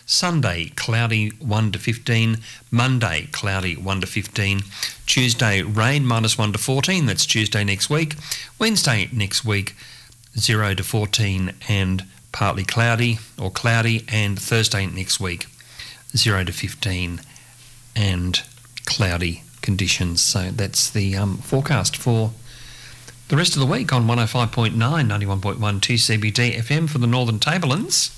Sunday, cloudy 1 to 15. Monday, cloudy 1 to 15. Tuesday, rain -1 to 14. That's Tuesday next week. Wednesday next week, 0 to 14 and partly cloudy or cloudy. And Thursday next week, 0 to 15 and cloudy conditions. So that's the forecast for the rest of the week on 105.9, 91.1 2 CBD FM for the Northern Tablelands.